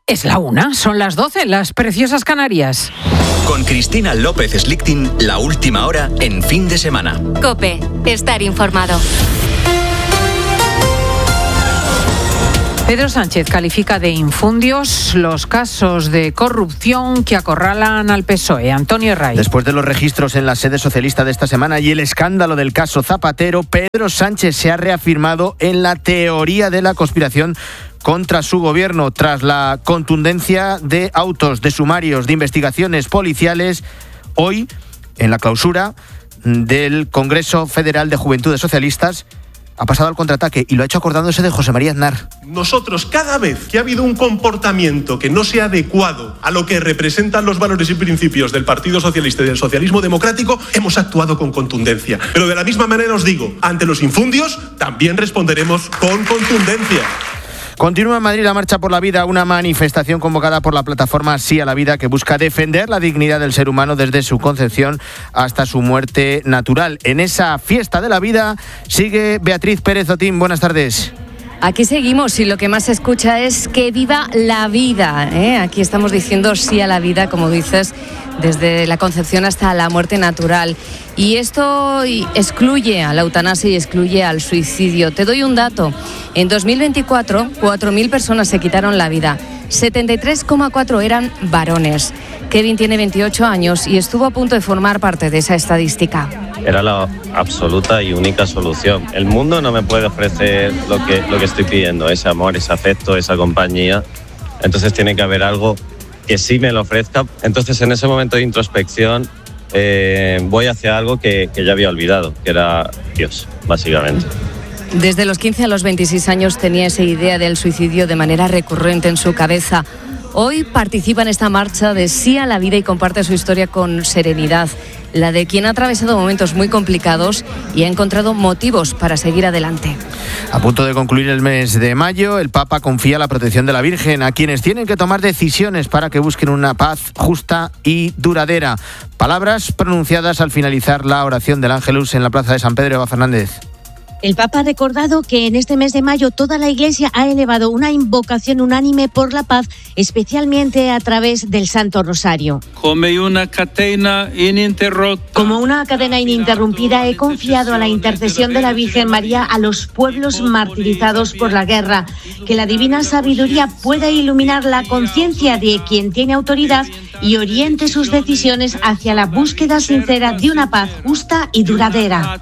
Es la 1, son las 12, las preciosas Canarias. Con Cristina López Slichting, la última hora en Fin de Semana. COPE, estar informado. Pedro Sánchez califica de infundios los casos de corrupción que acorralan al PSOE. Antonio Herray. Después de los registros en la sede socialista de esta semana y el escándalo del caso Zapatero, Pedro Sánchez se ha reafirmado en la teoría de la conspiración contra su gobierno, tras la contundencia de autos, de sumarios, de investigaciones policiales. Hoy, en la clausura del Congreso Federal de Juventudes Socialistas, ha pasado al contraataque y lo ha hecho acordándose de José María Aznar. Nosotros, cada vez que ha habido un comportamiento que no sea adecuado a lo que representan los valores y principios del Partido Socialista y del socialismo democrático, hemos actuado con contundencia. Pero de la misma manera os digo, ante los infundios también responderemos con contundencia. Continúa en Madrid la Marcha por la Vida, una manifestación convocada por la plataforma Sí a la Vida que busca defender la dignidad del ser humano desde su concepción hasta su muerte natural. En esa fiesta de la vida sigue Beatriz Pérez Otín. Buenas tardes. Aquí seguimos y lo que más se escucha es que viva la vida, ¿eh? Aquí estamos diciendo sí a la vida, como dices, desde la concepción hasta la muerte natural. Y esto excluye a la eutanasia y excluye al suicidio. Te doy un dato. En 2024, 4.000 personas se quitaron la vida. 73,4 eran varones. Kevin tiene 28 años y estuvo a punto de formar parte de esa estadística. Era la absoluta y única solución. El mundo no me puede ofrecer lo que estoy pidiendo, ese amor, ese afecto, esa compañía. Entonces tiene que haber algo que sí me lo ofrezca. Entonces en ese momento de introspección voy hacia algo que ya había olvidado, que era Dios, básicamente. Desde los 15 a los 26 años tenía esa idea del suicidio de manera recurrente en su cabeza. Hoy participa en esta marcha de sí a la vida y comparte su historia con serenidad, la de quien ha atravesado momentos muy complicados y ha encontrado motivos para seguir adelante. A punto de concluir el mes de mayo, el Papa confía la protección de la Virgen a quienes tienen que tomar decisiones para que busquen una paz justa y duradera. Palabras pronunciadas al finalizar la oración del Ángelus en la plaza de San Pedro. Eva Fernández. El Papa ha recordado que en este mes de mayo toda la Iglesia ha elevado una invocación unánime por la paz, especialmente a través del Santo Rosario. Como una cadena ininterrumpida, he confiado a la intercesión de la Virgen María a los pueblos martirizados por la guerra. Que la divina sabiduría pueda iluminar la conciencia de quien tiene autoridad y oriente sus decisiones hacia la búsqueda sincera de una paz justa y duradera.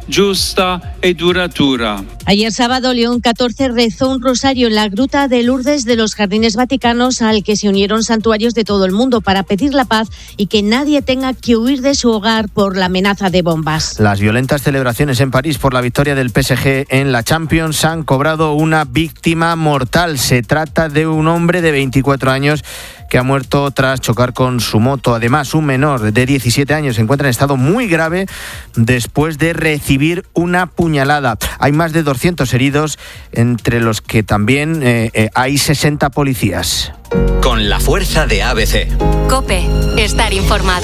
Ayer sábado, León XIV rezó un rosario en la gruta de Lourdes de los Jardines Vaticanos, al que se unieron santuarios de todo el mundo para pedir la paz y que nadie tenga que huir de su hogar por la amenaza de bombas. Las violentas celebraciones en París por la victoria del PSG en la Champions han cobrado una víctima mortal. Se trata de un hombre de 24 años que ha muerto tras chocar con su moto. Además, un menor de 17 años se encuentra en estado muy grave después de recibir una puñalada. Hay más de 200 heridos, entre los que también hay 60 policías. Con la fuerza de ABC. COPE, estar informado.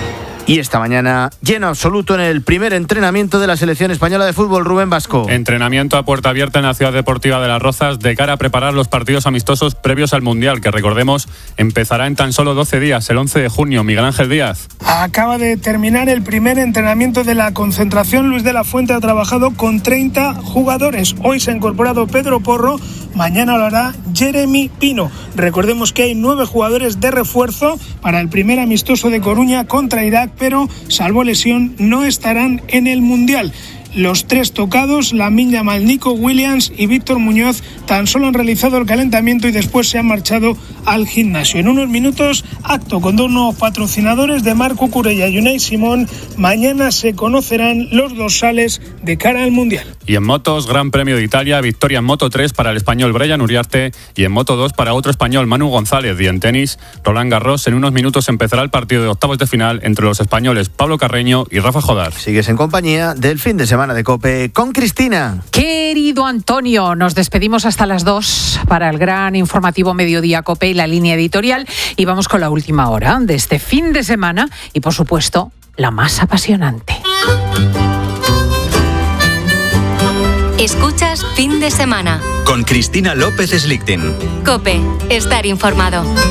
Y esta mañana, lleno absoluto en el primer entrenamiento de la selección española de fútbol. Rubén Vasco. Entrenamiento a puerta abierta en la Ciudad Deportiva de Las Rozas de cara a preparar los partidos amistosos previos al Mundial, que recordemos empezará en tan solo 12 días, el 11 de junio. Miguel Ángel Díaz. Acaba de terminar el primer entrenamiento de la concentración. Luis de la Fuente ha trabajado con 30 jugadores. Hoy se ha incorporado Pedro Porro, mañana lo hará Jeremy Pino. Recordemos que hay 9 jugadores de refuerzo para el primer amistoso de Coruña contra Irak, pero salvo lesión no estarán en el Mundial. Los 3 tocados, Lamine Yamal, Nico Williams y Víctor Muñoz, tan solo han realizado el calentamiento y después se han marchado al gimnasio. En unos minutos, acto con 2 nuevos patrocinadores de Marc Cucurella y Unai Simón. Mañana se conocerán los dorsales de cara al Mundial. Y en motos, Gran Premio de Italia, victoria en Moto 3 para el español Brian Uriarte y en Moto 2 para otro español, Manu González. Y en tenis, Roland Garros. En unos minutos empezará el partido de octavos de final entre los españoles Pablo Carreño y Rafa Jodar. Sigues en compañía del fin de semana de COPE con Cristina. Querido Antonio, nos despedimos hasta las 2 para el gran informativo Mediodía COPE y la línea editorial, y vamos con la última hora de este fin de semana y, por supuesto, la más apasionante. Escuchas Fin de Semana. Con Cristina López Slichting. COPE. Estar informado.